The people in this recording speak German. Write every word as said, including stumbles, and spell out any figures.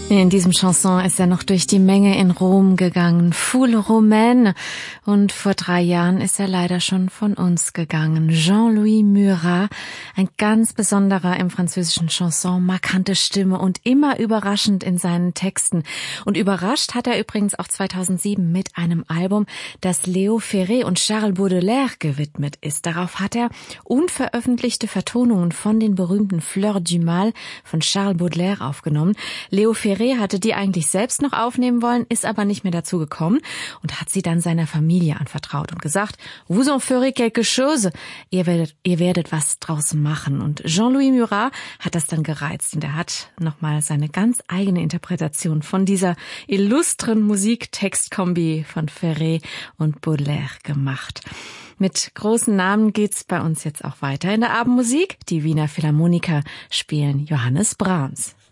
In diesem Chanson ist er noch durch die Menge in Rom gegangen, Foule Romaine. Und vor drei Jahren ist er leider schon von uns gegangen. Jean-Louis Murat, ein ganz besonderer im französischen Chanson, markante Stimme und immer überraschend in seinen Texten. Und überrascht hat er übrigens auch zweitausendsieben mit einem Album, das Léo Ferré und Charles Baudelaire gewidmet ist. Darauf hat er unveröffentlichte Vertonungen von den berühmten Fleurs du Mal von Charles Baudelaire aufgenommen. Léo Ferré hatte die eigentlich selbst noch aufnehmen wollen, ist aber nicht mehr dazu gekommen und hat sie dann seiner Familie anvertraut und gesagt, vous en ferez quelque chose, ihr werdet, ihr werdet was draus machen. Und Jean-Louis Murat hat das dann gereizt und er hat nochmal seine ganz eigene Interpretation von dieser illustren Musiktextkombi von Ferré und Baudelaire gemacht. Mit großen Namen geht's bei uns jetzt auch weiter in der Abendmusik. Die Wiener Philharmoniker spielen Johannes Brahms.